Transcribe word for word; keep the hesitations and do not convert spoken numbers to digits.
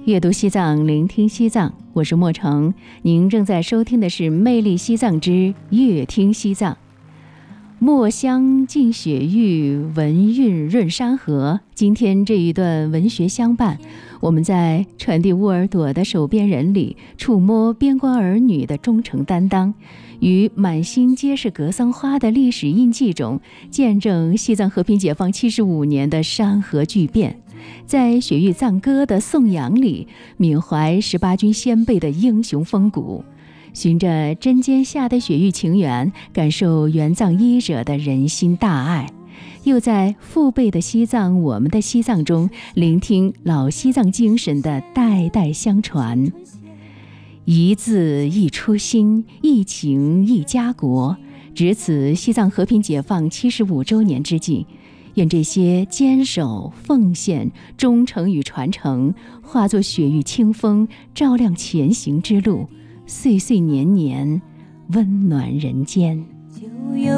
阅读西藏，聆听西藏，我是莫成。您正在收听的是《魅力西藏之乐听西藏》。墨香浸雪域，文韵润山河。今天这一段文学相伴，我们在传递沃尔朵的手边人里，触摸边关儿女的忠诚担当，与满心皆是格桑花的历史印记中，见证西藏和平解放七十五年的山河巨变。在雪域藏歌的颂扬里，缅怀十八军先辈的英雄风骨，循着针尖下的雪域情缘，感受援藏医者的人心大爱，又在父辈的西藏，我们的西藏中，聆听老西藏精神的代代相传。一字一初心，一情一家国。值此西藏和平解放七十五周年之际，愿这些坚守、奉献、忠诚与传承，化作雪域清风，照亮前行之路，岁岁年年温暖人间。